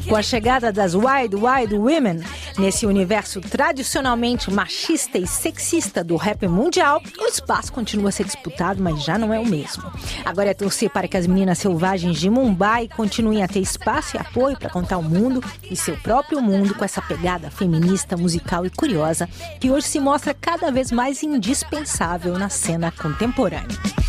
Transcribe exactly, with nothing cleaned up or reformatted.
Com a chegada das Wild Wild Women nesse universo tradicionalmente machista e sexista do rap mundial, o espaço continua a ser disputado, mas já não é o mesmo. Agora é torcer para que as meninas selvagens de Mumbai continuem a ter espaço e apoio para contar o mundo e seu próprio mundo com essa pegada feminista, musical e curiosa que hoje se mostra cada vez mais indispensável na cena contemporânea.